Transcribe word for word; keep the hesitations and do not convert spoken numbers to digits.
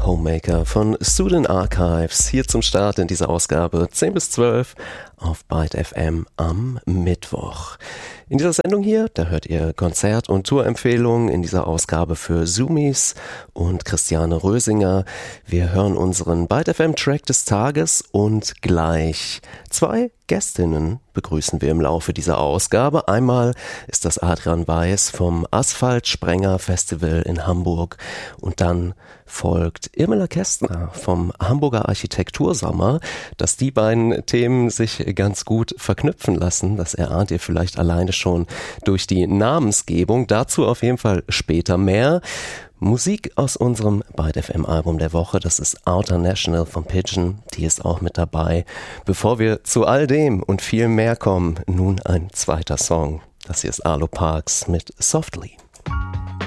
Homemaker von Student Archives hier zum Start in dieser Ausgabe zehn bis zwölf auf Byte F M am Mittwoch. In dieser Sendung hier, da hört ihr Konzert- und Tourempfehlungen in dieser Ausgabe für Zoomies und Christiane Rösinger. Wir hören unseren Byte F M-Track des Tages und gleich zwei Gästinnen begrüßen wir im Laufe dieser Ausgabe. Einmal ist das Adrian Weiß vom Asphaltsprenger Festival in Hamburg und dann folgt Irmela Kästner vom Hamburger Architektursommer. Dass die beiden Themen sich ganz gut verknüpfen lassen, das erahnt ihr vielleicht alleine schon durch die Namensgebung. Dazu auf jeden Fall später mehr. Musik aus unserem Byte F M-Album der Woche, das ist Outer National von Pigeon, die ist auch mit dabei. Bevor wir zu all dem und viel mehr kommen, nun ein zweiter Song. Das hier ist Arlo Parks mit Softly.